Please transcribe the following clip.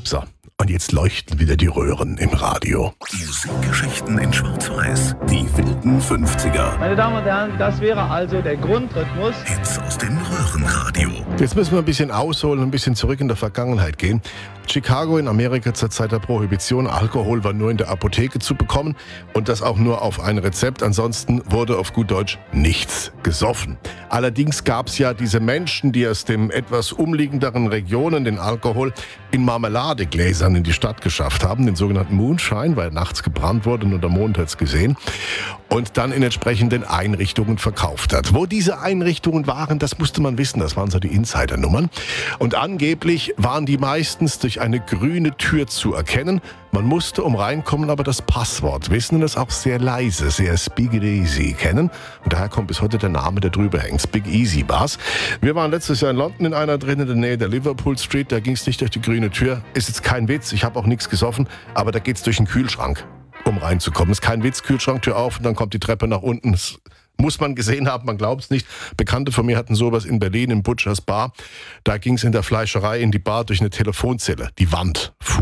So, und jetzt leuchten wieder die Röhren im Radio. Musikgeschichten in Schwarz-Weiß. Die wilden 50er. Meine Damen und Herren, das wäre also der Grundrhythmus. Hits aus dem Röhrenradio. Jetzt müssen wir ein bisschen ausholen, ein bisschen zurück in der Vergangenheit gehen. Chicago in Amerika zur Zeit der Prohibition. Alkohol war nur in der Apotheke zu bekommen und das auch nur auf ein Rezept. Ansonsten wurde auf gut Deutsch nichts gesoffen. Allerdings gab es ja diese Menschen, die aus den etwas umliegenderen Regionen den Alkohol in Marmeladegläsern in die Stadt geschafft haben, den sogenannten Moonshine, weil nachts gebrannt wurde und der Mond hat es gesehen, und dann in entsprechenden Einrichtungen verkauft hat. Wo diese Einrichtungen waren, das musste man wissen, das waren so die Insidernummern. Und angeblich waren die meistens durch eine grüne Tür zu erkennen. Man musste, um reinkommen, aber das Passwort wissen und das auch sehr leise, sehr Speakeasy kennen. Und daher kommt bis heute der Name, der drüber hängt, Speakeasy Bars. Wir waren letztes Jahr in London in einer drin, in der Nähe der Liverpool Street. Da ging es nicht durch die grüne Tür. Ist jetzt kein Witz, ich habe auch nichts gesoffen, aber da geht es durch den Kühlschrank, um reinzukommen. Ist kein Witz, Kühlschranktür auf und dann kommt die Treppe nach unten. Das muss man gesehen haben, man glaubt es nicht. Bekannte von mir hatten sowas in Berlin, im Butchers Bar. Da ging es in der Fleischerei in die Bar durch eine Telefonzelle. Die Wand